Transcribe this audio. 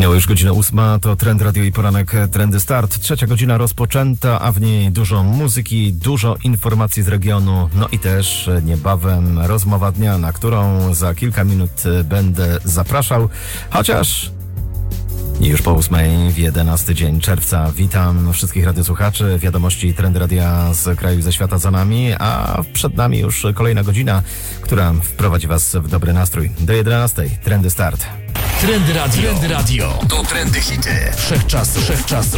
Minęła już godzina 8, to Trend Radio i poranek Trendy Start. Trzecia godzina rozpoczęta, a w niej dużo muzyki, dużo informacji z regionu, no i też niebawem rozmowa dnia, na którą za kilka minut będę zapraszał, chociaż już po 8 w 11 dzień czerwca. Witam wszystkich radiosłuchaczy, wiadomości Trend Radia z kraju i ze świata za nami, a przed nami już kolejna godzina, która wprowadzi Was w dobry nastrój. Do 11 Trendy Start. Trendy Radio. To trendy hity. Wszechczasu.